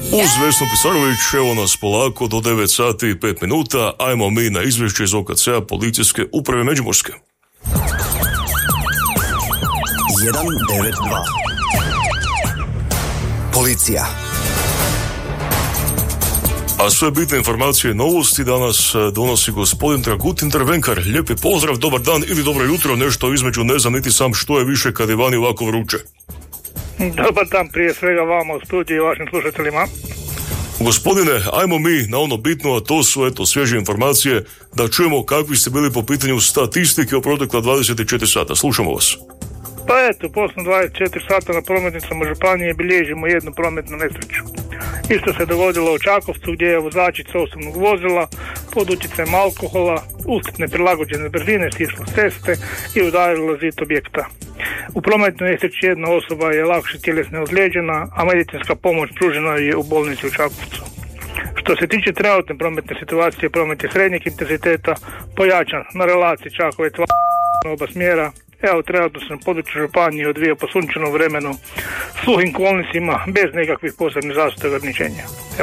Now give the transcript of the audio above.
Uz Vesnu Pisarović, evo nas polako do 9 sati i 5 minuta. Ajmo mi na izvješće iz OKC-a Policijske uprave Međimurske. 192 Policija. A sve bitne informacije i novosti danas donosi gospodin Dragutin Drvenkar. Lijepi pozdrav, dobar dan ili dobro jutro, nešto između, ne znam niti sam što je više kad je vani ovako vruće. Dobar dan prije svega vama u studiju i vašim slušateljima. Gospodine, ajmo mi na ono bitno, a to su svježe informacije, da čujemo kakvi ste bili po pitanju statistike o protekla 24 sata. Slušamo vas. Pa eto, posljedno 24 sata na prometnicama Županije bilježimo jednu prometnu nesreću. Isto se dogodilo u Čakovcu gdje je vozačica osobnog vozila pod utjecajem alkohola uslijed neprilagođene brzine sišla s ceste i udarila zid objekta. U prometnoj nesreći jedna osoba je lakše tjelesno ozlijeđena, a medicinska pomoć pružena je u bolnici u Čakovcu. Što se tiče trenutne prometne situacije, promet je srednjeg intenziteta, pojačan na relaciji Čakovec na oba smjera. Evo, trenutno se na području Županije odvija po sunčanom vremenu, suhim kolnicima, bez nekakvih posebnih zastoja ograničenja.